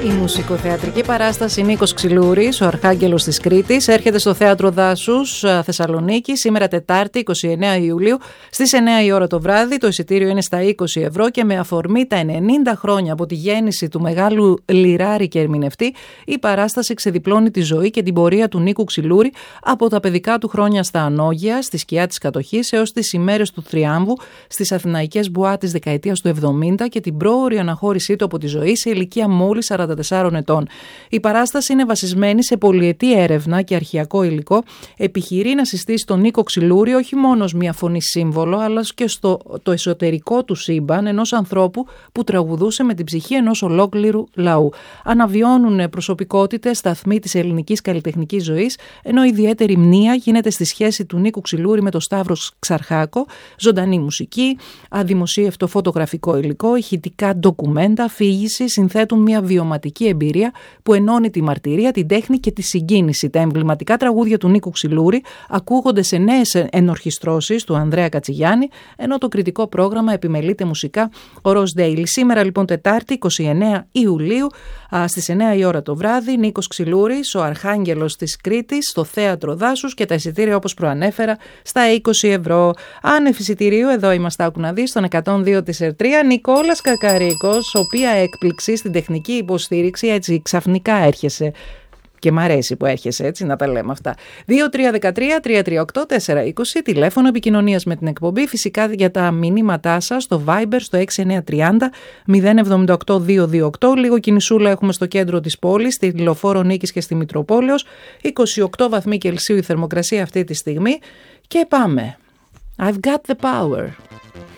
Η μουσικοθεατρική παράσταση Νίκος Ξυλούρης, ο Αρχάγγελος της Κρήτης, έρχεται στο Θέατρο Δάσους Θεσσαλονίκη σήμερα Τετάρτη 29 Ιουλίου στις 9 η ώρα το βράδυ. Το εισιτήριο είναι στα 20 ευρώ και με αφορμή τα 90 χρόνια από τη γέννηση του μεγάλου λιράρη και ερμηνευτή, η παράσταση ξεδιπλώνει τη ζωή και την πορεία του Νίκου Ξυλούρη από τα παιδικά του χρόνια στα Ανώγεια, στη σκιά της κατοχής, έως τις ημέρες του θριάμβου στις αθηναϊκές μπουά της δεκαετίας του 70 και την πρόωρη αναχώρησή του από τη ζωή σε ηλικία μόλις 44 ετών. Η παράσταση είναι βασισμένη σε πολυετή έρευνα και αρχαιακό υλικό. Επιχειρεί να συστήσει τον Νίκο Ξυλούρη όχι μόνο ως μια φωνή σύμβολο, αλλά και το εσωτερικό του σύμπαν ενός ανθρώπου που τραγουδούσε με την ψυχή ενός ολόκληρου λαού. Αναβιώνουν προσωπικότητες, σταθμοί της ελληνικής καλλιτεχνικής ζωής, ενώ ιδιαίτερη μνήα γίνεται στη σχέση του Νίκου Ξυλούρη με τον Σταύρο Ξαρχάκο, ζωντανή μουσική, αδημοσίευτο φωτογραφικό υλικό, ηχητικά ντοκουμέντα, αφήγηση, συνθέτουν μια βιωματική εμπειρία που ενώνει τη μαρτυρία, την τέχνη και τη συγκίνηση. Τα εμβληματικά τραγούδια του Νίκου Ξυλούρη ακούγονται σε νέες ενορχιστρώσεις του Ανδρέα Κατσιγιάννη, ενώ το κριτικό πρόγραμμα επιμελείται μουσικά ο Ροζ Ντέιλι. Σήμερα λοιπόν Τετάρτη 29 Ιουλίου στις 9 η ώρα το βράδυ, Νίκος Ξυλούρης, ο Αρχάγγελος της Κρήτης, στο Θέατρο Δάσους και τα εισιτήρια όπως προανέφερα στα 20 ευρώ. Άνευ εισιτηρίου, εδώ είμαστε άκου να δεις, στον 102 της ΕΡΤΡΙΑ, Νικόλας Κακαρίκος, οποία έκπληξη στην τεχνική υποστήριξη, έτσι ξαφνικά έρχεσαι. Και μ' αρέσει που έρχεσαι, έτσι, να τα λέμε αυτά. 2313-338-420, τηλέφωνο επικοινωνίας με την εκπομπή. Φυσικά για τα μηνύματά σας στο Viber στο 6930-078-228. Λίγο κινησούλα έχουμε στο κέντρο της πόλης, στη Λεωφόρο Νίκης και στη Μητροπόλεως. 28 βαθμοί Κελσίου η θερμοκρασία αυτή τη στιγμή. Και πάμε. I've got the power.